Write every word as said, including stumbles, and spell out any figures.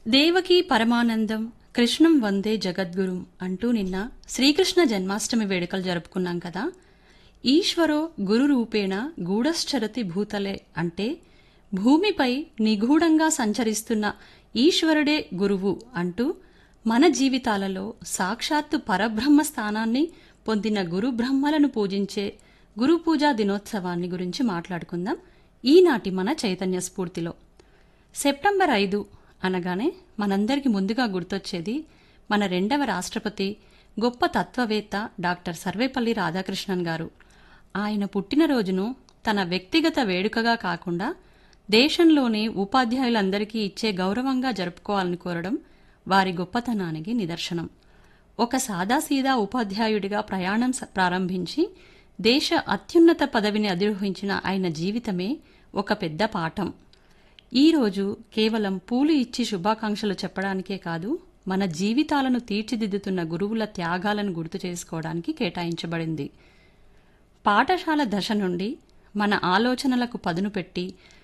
దేవకీ పరమానందం కృష్ణం వందే జగద్గురుం అంటూ నిన్న శ్రీకృష్ణ జన్మాష్టమి వేడుకలు జరుపుకున్నాం కదా. ఈశ్వరో గురు రూపేణ గూఢశ్చరతి భూతలే అంటే భూమిపై నిగూఢంగా సంచరిస్తున్న ఈశ్వరుడే గురువు అంటూ మన జీవితాలలో సాక్షాత్తు పరబ్రహ్మ స్థానాన్ని పొందిన గురు బ్రహ్మలను పూజించే గురు పూజా దినోత్సవాన్ని గురించి మాట్లాడుకుందాం ఈనాటి మన చైతన్య స్ఫూర్తిలో. సెప్టెంబర్ ఐదు అనగానే మనందరికి ముందుగా గుర్తొచ్చేది మన రెండవ రాష్ట్రపతి, గొప్ప తత్వవేత్త డాక్టర్ సర్వేపల్లి రాధాకృష్ణన్ గారు. ఆయన పుట్టినరోజును తన వ్యక్తిగత వేడుకగా కాకుండా దేశంలోని ఉపాధ్యాయులందరికీ ఇచ్చే గౌరవంగా జరుపుకోవాలని కోరడం వారి గొప్పతనానికి నిదర్శనం. ఒక సాదాసీదా ఉపాధ్యాయుడిగా ప్రయాణం ప్రారంభించి దేశ అత్యున్నత పదవిని అధిరోహించిన ఆయన జీవితమే ఒక పెద్ద పాఠం. ఈరోజు కేవలం పూలు ఇచ్చి శుభాకాంక్షలు చెప్పడానికే కాదు, మన జీవితాలను తీర్చిదిద్దుతున్న గురువుల త్యాగాలను గుర్తు చేసుకోవడానికి కేటాయించబడింది. పాఠశాల దశ నుండి మన ఆలోచనలకు పదును పెట్టి